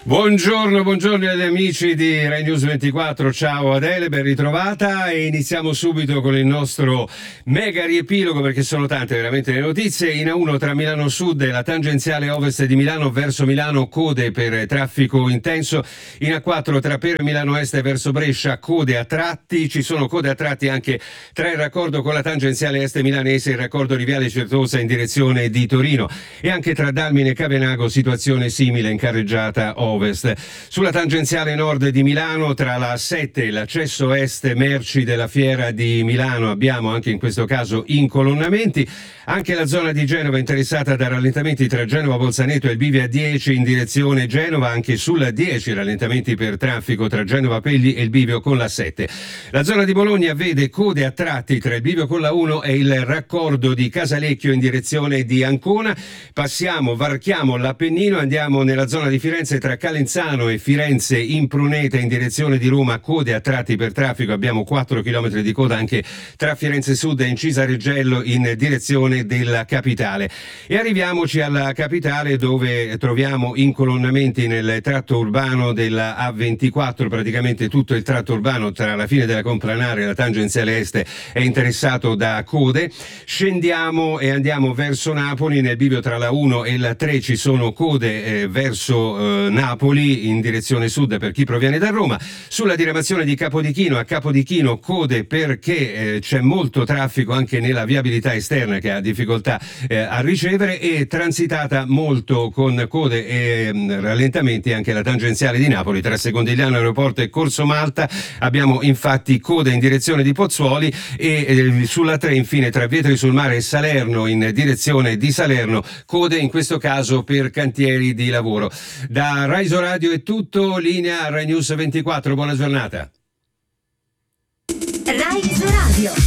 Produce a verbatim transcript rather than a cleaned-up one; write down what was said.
Buongiorno, buongiorno agli amici di Rai News ventiquattro, ciao Adele, ben ritrovata e iniziamo subito con il nostro mega riepilogo perché sono tante veramente le notizie. In A uno tra Milano Sud e la tangenziale ovest di Milano verso Milano, code per traffico intenso. In A quattro tra Pero e Milano Est verso Brescia, code a tratti, ci sono code a tratti anche tra il raccordo con la tangenziale est milanese e il raccordo di Viale Certosa in direzione di Torino e anche tra Dalmine e Cavenago situazione simile in carreggiata ovest. Sulla tangenziale nord di Milano tra la A sette e l'accesso est merci della Fiera di Milano abbiamo anche in questo caso incolonnamenti. Anche la zona di Genova interessata da rallentamenti tra Genova Bolzaneto e il bivio A dieci in direzione Genova, anche sulla dieci rallentamenti per traffico tra Genova Pegli e il bivio con la sette. La zona di Bologna vede code a tratti tra il bivio con la uno e il raccordo di Casalecchio in direzione di Ancona. Passiamo, varchiamo l'Appennino, andiamo nella zona di Firenze tra Calenzano e Firenze in Pruneta in direzione di Roma, code a tratti per traffico, abbiamo quattro chilometri di coda anche tra Firenze Sud e Incisa Reggello in direzione della capitale. E arriviamoci alla capitale dove troviamo incolonnamenti nel tratto urbano della A ventiquattro, praticamente tutto il tratto urbano tra la fine della Complanare e la tangenziale est è interessato da code. Scendiamo e andiamo verso Napoli, nel bivio tra la uno e la tre ci sono code eh, verso eh, Napoli in direzione sud per chi proviene da Roma. Sulla diramazione di Capodichino a Capodichino code perché eh, c'è molto traffico anche nella viabilità esterna che ha difficoltà eh, a ricevere, e transitata molto con code e mh, rallentamenti anche la tangenziale di Napoli tra Secondigliano Aeroporto e Corso Malta. Abbiamo infatti code in direzione di Pozzuoli e eh, sulla tre infine tra Vietri sul Mare e Salerno in direzione di Salerno, code in questo caso per cantieri di lavoro. Da Raiso Radio è tutto, linea Rai News ventiquattro, buona giornata. Rai